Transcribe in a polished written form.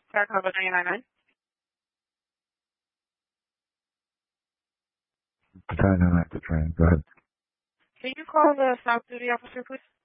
Sarcoma 999. Battalion active training. Go ahead. Can you call the South Duty officer, please?